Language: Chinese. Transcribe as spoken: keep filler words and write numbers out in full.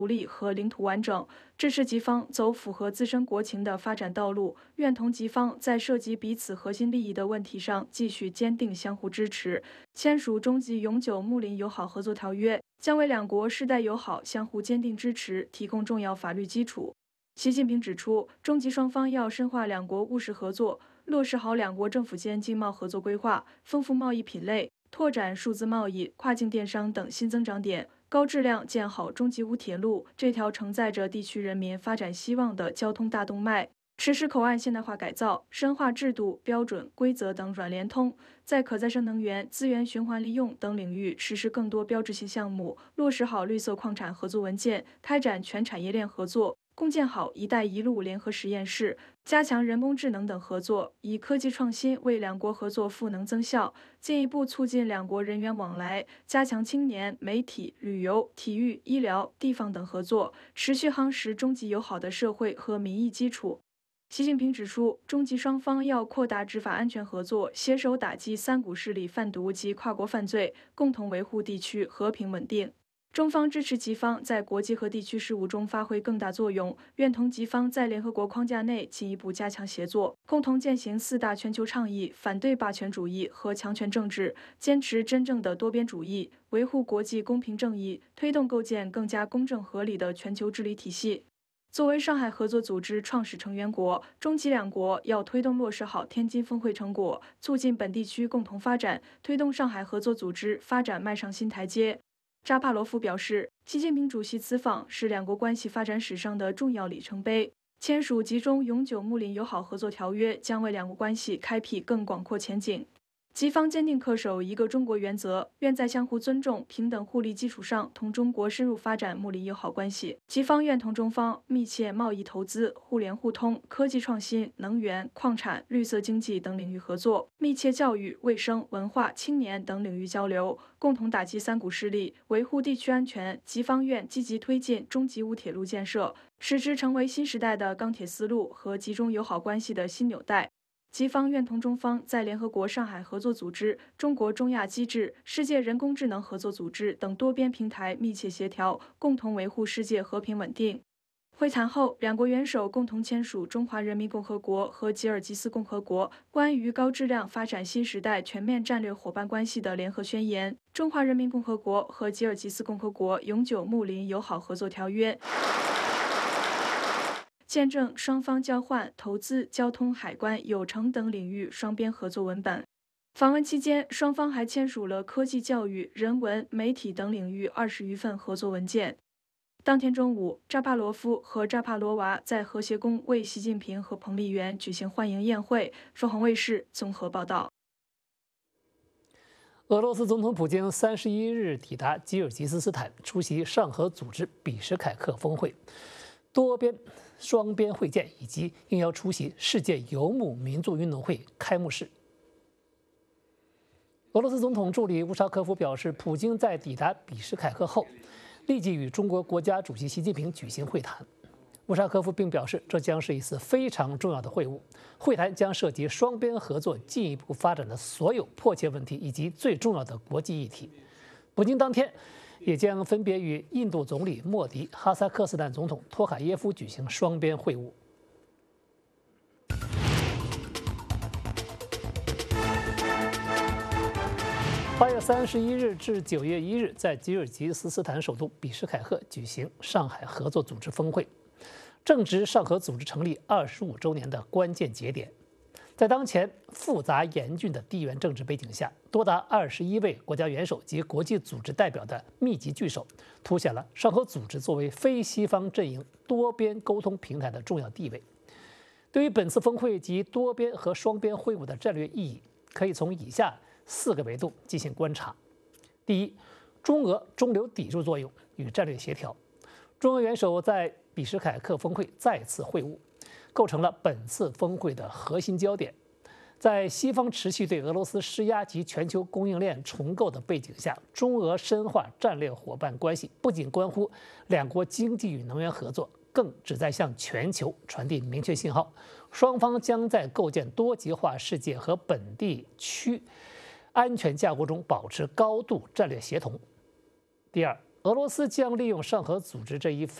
独立和领土完整，支持吉方走符合自身国情的发展道路，愿同吉方在涉及彼此核心利益的问题上继续坚定相互支持。签署中吉永久睦邻友好合作条约，将为两国世代友好相互坚定支持提供重要法律基础。习近平指出，中吉双方要深化两国务实合作，落实好两国政府间经贸合作规划，丰富贸易品类，拓展数字贸易、跨境电商等新增长点，高质量建好中吉乌铁路这条承载着地区人民发展希望的交通大动脉。实施口岸现代化改造，深化制度、标准、规则等软联通，在可再生能源、资源循环利用等领域实施更多标志性项目，落实好绿色矿产合作文件，开展全产业链合作，共建好“一带一路”联合实验室，加强人工智能等合作，以科技创新为两国合作赋能增效，进一步促进两国人员往来，加强青年、媒体、旅游、体育、医疗、地方等合作，持续夯实中吉友好的社会和民意基础。习近平指出，中吉双方要扩大执法安全合作，携手打击三股势力贩毒及跨国犯罪，共同维护地区和平稳定。中方支持吉方在国际和地区事务中发挥更大作用，愿同吉方在联合国框架内进一步加强协作，共同践行四大全球倡议，反对霸权主义和强权政治，坚持真正的多边主义，维护国际公平正义，推动构建更加公正合理的全球治理体系。作为上海合作组织创始成员国，中吉两国要推动落实好天津峰会成果，促进本地区共同发展，推动上海合作组织发展迈上新台阶。扎帕罗夫表示，习近平主席此访是两国关系发展史上的重要里程碑。签署吉中永久睦邻友好合作条约，将为两国关系开辟更广阔前景。吉方坚定恪守一个中国原则，愿在相互尊重、平等互利基础上，同中国深入发展睦邻友好关系。吉方愿同中方密切贸易投资、互联互通、科技创新、能源、矿产、绿色经济等领域合作，密切教育、卫生、文化、青年等领域交流，共同打击三股势力，维护地区安全。吉方愿积极推进中吉乌铁路建设，使之成为新时代的钢铁丝路和吉中友好关系的新纽带。吉方愿同中方在联合国上海合作组织、中国中亚机制、世界人工智能合作组织等多边平台密切协调，共同维护世界和平稳定。会谈后，两国元首共同签署中华人民共和国和吉尔吉斯共和国关于高质量发展新时代全面战略伙伴关系的联合宣言、中华人民共和国和吉尔吉斯共和国永久睦邻友好合作条约。见证双方交换投资、交通、海关、有成等领域双边合作文本。访问期间，双方还签署了科技、教育、人文、媒体等领域二十余份合作文件。当天中午，扎帕罗夫和扎帕罗娃在和谐宫为习近平和彭丽媛举行欢迎宴会。凤凰卫视综合报道。 俄罗斯总统普京三十一日抵达吉尔吉斯斯坦，出席上合组织比什凯克峰会。多边、双边会见以及应邀出席世界游牧民族运动会开幕式。俄罗斯总统助理乌沙科夫表示，普京在抵达比什凯克后，立即与中国国家主席习近平举行会谈。乌沙科夫并表示，这将是一次非常重要的会晤，会谈将涉及双边合作进一步发展的所有迫切问题以及最重要的国际议题。普京当天也将分别与印度总理莫迪、哈萨克斯坦总统托卡耶夫举行双边会晤。八月三十一日至九月一日，在吉尔吉斯斯坦首都比什凯克举行上海合作组织峰会，正值上合组织成立二十五周年的关键节点。在当前复杂严峻的地缘政治背景下，多达二十一位国家元首及国际组织代表的密集聚首，凸显了上合组织作为非西方阵营多边沟通平台的重要地位。对于本次峰会及多边和双边会晤的战略意义，可以从以下四个维度进行观察。第一，中俄中流砥柱作用与战略协调。中俄元首在比什凯克峰会再次会晤，构成了本次峰会的核心焦点。在西方持续对俄罗斯施压及全球供应链重构的背景下，中俄深化战略伙伴关系，不仅关乎两国经济与能源合作，更旨在向全球传递明确信号：双方将在构建多极化世界和本地区安全架构中保持高度战略协同。第二， 俄罗斯将利用上合组织这一